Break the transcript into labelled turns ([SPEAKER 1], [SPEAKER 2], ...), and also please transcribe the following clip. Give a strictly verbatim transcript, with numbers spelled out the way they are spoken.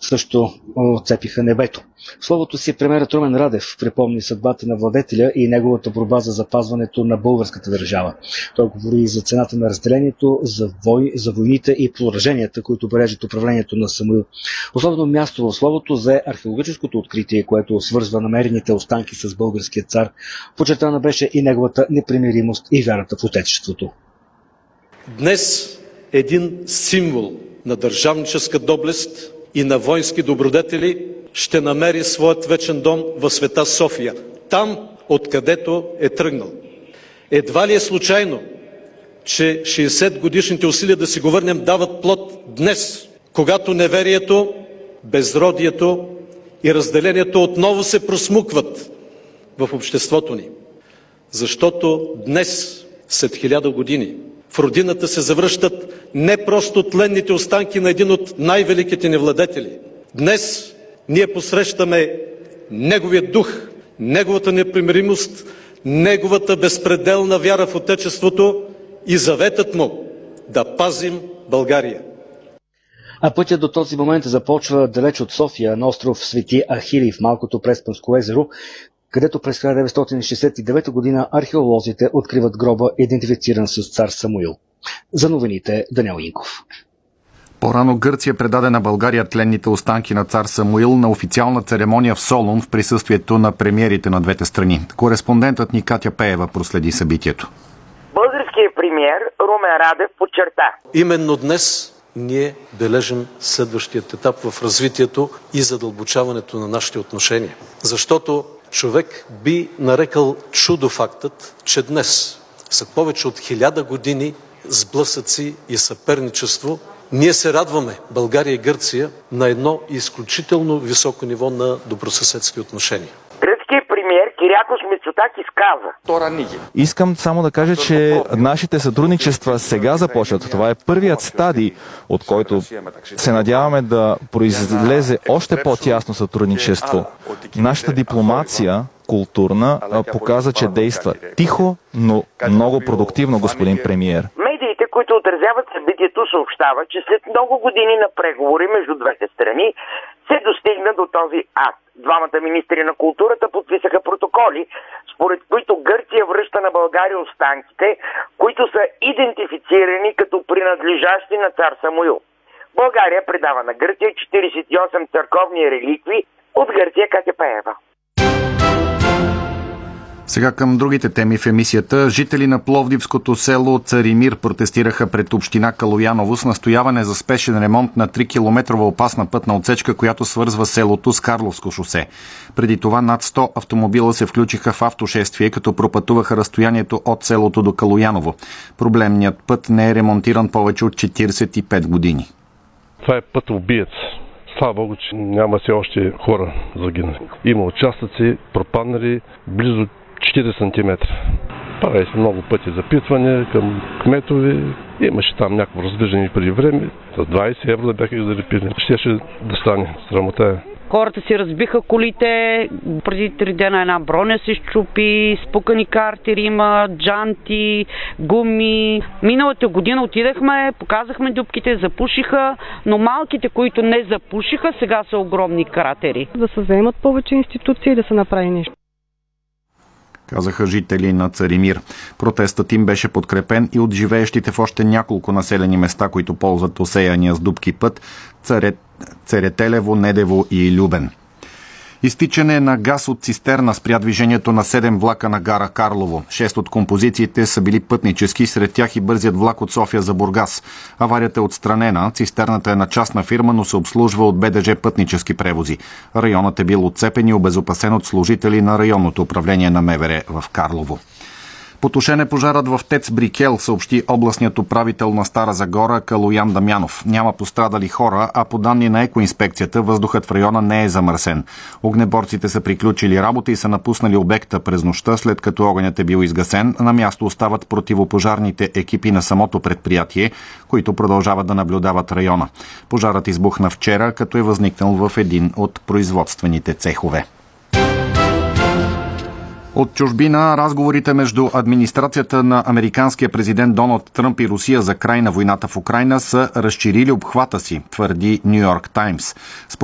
[SPEAKER 1] също отцепиха небето. В словото си премиерът Румен Радев припомни съдбата на владетеля и неговата борба за запазването на българската държава. Той говори и за цената на разделението, за, вой, за войните и пораженията, които бележат управлението на Самуил. Особено място в словото за археологическото откритие, което свързва намерените останки с българския цар. Подчертана беше и неговата непримиримост и вярата в отечеството.
[SPEAKER 2] Днес един символ на държавническа доблест и на воински добродетели ще намери своят вечен дом в Света София, там, откъдето е тръгнал. Едва ли е случайно, че шейсет годишните усилия да си го върнем дават плод днес, когато неверието, безродието и разделението отново се просмукват в обществото ни. Защото днес, след хиляда години, в родината се завръщат не просто тленните останки на един от най-великите ни владетели. Днес ние посрещаме неговия дух, неговата непримиримост, неговата безпределна вяра в Отечеството и заветът му да пазим България.
[SPEAKER 1] А пътят до този момент започва далеч от София, на остров Свети Ахилий в малкото Преспанско езеро, където през хиляда деветстотин шейсет и девета година археолозите откриват гроба, идентифициран с цар Самуил. За новините Даниел Инков.
[SPEAKER 3] По-рано Гърция предаде на България тленните останки на цар Самуил на официална церемония в Солун в присъствието на премиерите на двете страни. Кореспондентът ни Катя Пеева проследи събитието.
[SPEAKER 4] Българският премиер Румен Радев подчерта:
[SPEAKER 2] именно днес ние бележим следващият етап в развитието и задълбочаването на нашите отношения. Защото човек би нарекал чудо фактът, че днес, след повече от хиляда години сблъсъци и съперничество, ние се радваме, България и Гърция, на едно изключително високо ниво на добросъседски отношения.
[SPEAKER 4] Гръцкият премиер Кирякос Мицотакис каза:
[SPEAKER 5] Искам само да кажа, че нашите сътрудничества сега започват. Това е първият стадий, от който се надяваме да произлезе още по-тясно сътрудничество. Нашата дипломация, културна, показа, че действа тихо, но много продуктивно, господин премиер.
[SPEAKER 4] Медиите, които отразяват събитието, съобщават, че след много години на преговори между двете страни се достигна до този акт. Двамата министри на културата подписаха протоколи, според които Гърция връща на България останките, които са идентифицирани като принадлежащи на цар Самуил. България предава на Гърция четиридесет и осем църковни реликви. От Гърция Катя Пеева.
[SPEAKER 3] Сега към другите теми в емисията. Жители на пловдивското село Царимир протестираха пред община Калояново с настояване за спешен ремонт на три километрова опасна пътна отсечка, която свързва селото с Карловско шосе. Преди това над сто автомобила се включиха в автошествие, като пропътуваха разстоянието от селото до Калояново. Проблемният път не е ремонтиран повече от четиридесет и пет години.
[SPEAKER 6] Това е път убиец. Слава Богу, че няма все още хора загинали. Има участъци, пропаднали близо четиридесет сантиметра. Прави се много пъти запитване към кметови. Имаше там някакво раздвижение преди време. За двадесет евро да бяха ги залепили. Щеше да стане. Срамота.
[SPEAKER 7] Хората си разбиха колите. Преди три дена една броня се щупи, спукани картери има, джанти, гуми. Миналата година отидахме, показахме дупките, запушиха, но малките, които не запушиха, сега са огромни кратери.
[SPEAKER 8] Да се заемат повече институции и да се направи нещо,
[SPEAKER 3] казаха жители на Царимир. Протестът им беше подкрепен и от живеещите в още няколко населени места, които ползват осеяния с дупки път Царет, Церетелево, Недево и Любен. Изтичане на газ от цистерна спря движението на седем влака на гара Карлово. Шест от композициите са били пътнически, сред тях и бързият влак от София за Бургас. Аварията е отстранена, цистерната е на частна фирма, но се обслужва от БДЖ пътнически превози. Районът е бил отцепен и обезопасен от служители на районното управление на МВР в Карлово. Потушен е пожарът в ТЕЦ Брикел, съобщи областният управител на Стара Загора Калоян Дамянов. Няма пострадали хора, а по данни на екоинспекцията въздухът в района не е замърсен. Огнеборците са приключили работа и са напуснали обекта през нощта, след като огънят е бил изгасен. На място остават противопожарните екипи на самото предприятие, които продължават да наблюдават района. Пожарът избухна вчера, като е възникнал в един от производствените цехове. От чужбина разговорите между администрацията на американския президент Доналд Тръмп и Русия за край на войната в Украйна са разширили обхвата си, твърди Ню Йорк Таймс.